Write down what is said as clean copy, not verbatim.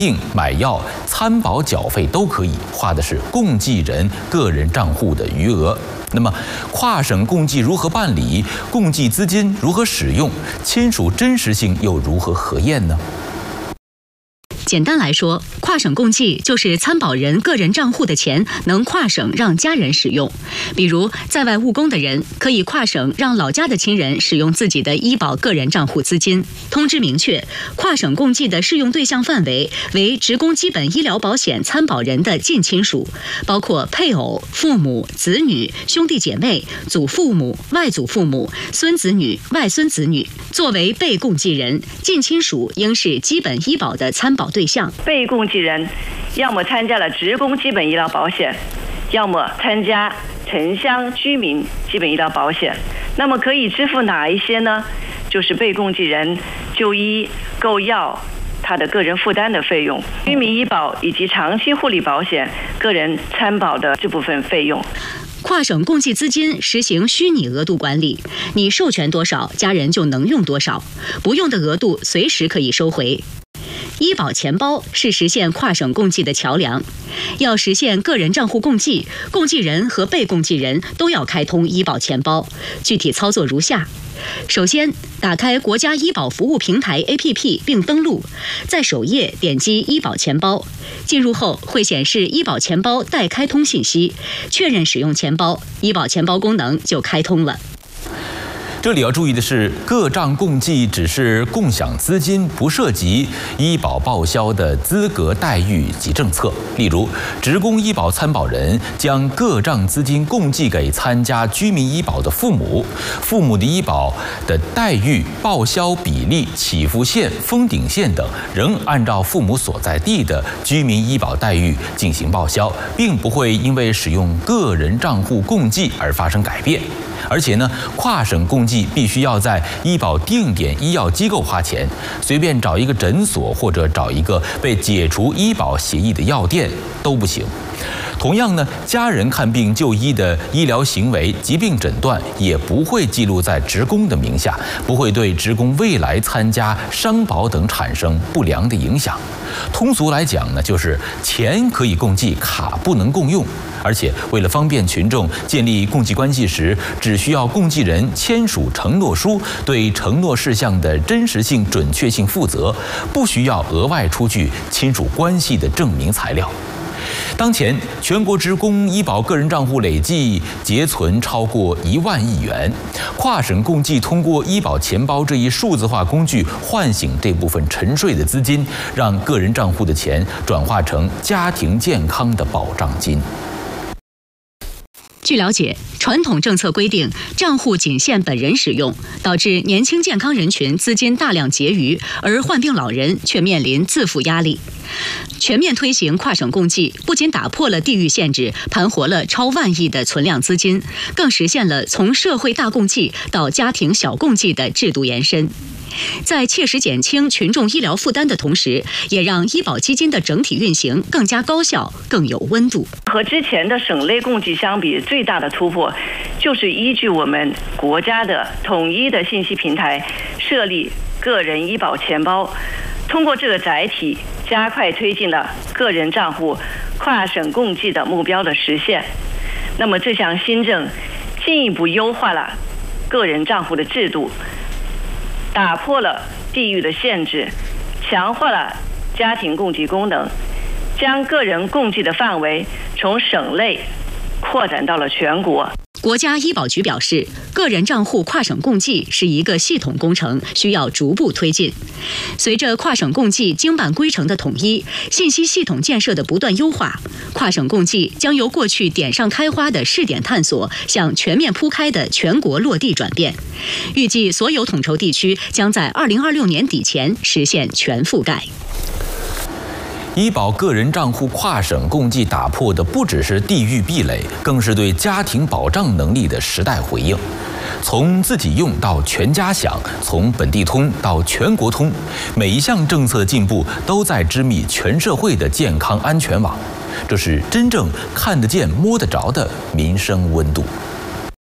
买药、参保缴费都可以，划的是共济人个人账户的余额。那么，跨省共济如何办理？共济资金如何使用？亲属真实性又如何核验呢？ 简单来说，跨省共济就是参保人个人账户的钱能跨省让家人使用。比如在外务工的人，可以跨省让老家的亲人使用自己的医保个人账户资金。通知明确，跨省共济的适用对象范围为职工基本医疗保险参保人的近亲属，包括配偶、父母、子女、兄弟姐妹、祖父母、外祖父母、孙子女、外孙子女。作为被共济人，近亲属应是基本医保的参保对象。 被共济人要么参加了职工基本医疗保险，要么参加城乡居民基本医疗保险。那么可以支付哪一些呢？就是被共济人就医、购药他的个人负担的费用，居民医保以及长期护理保险个人参保的这部分费用。 跨省共济资金实行虚拟额度管理，你授权多少，家人就能用多少，不用的额度随时可以收回。医保钱包是实现跨省共济的桥梁，要实现个人账户共济，共济人和被共济人都要开通医保钱包。具体操作如下：首先，打开国家医保服务平台 APP 并登录，在首页点击医保钱包，进入后会显示医保钱包待开通信息，确认使用钱包，医保钱包功能就开通了。 这里要注意的是，个账共济只是共享资金，不涉及医保报销的资格待遇及政策。例如，职工医保参保人将个账资金共济给参加居民医保的父母，父母的医保的待遇、报销比例、起付线、封顶线等，仍按照父母所在地的居民医保待遇进行报销，并不会因为使用个人账户共济而发生改变。而且呢，跨省共济必须要在医保定点医药机构花钱，随便找一个诊所或者找一个被解除医保协议的药店都不行。同样呢，家人看病就医的医疗行为、疾病诊断也不会记录在职工的名下，不会对职工未来参加商保等产生不良的影响。通俗来讲呢，就是钱可以共济，卡不能共用。而且为了方便群众建立共济关系时，只需要共济人签署承诺书，对承诺事项的真实性、准确性负责，不需要额外出具亲属关系的证明材料。当前，全国职工医保个人账户累计结存超过1万亿元。跨省共济通过医保钱包这一数字化工具，唤醒这部分沉睡的资金，让个人账户的钱转化成家庭健康的保障金。 据了解，传统政策规定账户仅限本人使用，导致年轻健康人群资金大量结余，而患病老人却面临自负压力。全面推行跨省共济，不仅打破了地域限制，盘活了超万亿的存量资金，更实现了从社会大共济到家庭小共济的制度延伸。在切实减轻群众医疗负担的同时，也让医保基金的整体运行更加高效、更有温度。 和之前的省类共济相比，最大的突破就是依据我们国家的统一的信息平台，设立个人医保钱包，通过这个载体，加快推进了个人账户跨省共济的目标的实现。那么这项新政进一步优化了个人账户的制度，打破了地域的限制，强化了家庭共济功能，将个人共济的范围从省类扩展到了全国。 国家医保局表示，个人账户跨省共济是一个系统工程，需要逐步推进。随着跨省共济经办规程的统一，信息系统建设的不断优化，跨省共济将由过去点上开花的试点探索，向全面铺开的全国落地转变。预计所有统筹地区将在2026年底前实现全覆盖。 医保个人账户跨省共济打破的不只是地域壁垒，更是对家庭保障能力的时代回应。从自己用到全家享，从本地通到全国通，每一项政策的进步都在织密全社会的健康安全网。这是真正看得见、摸得着的民生温度。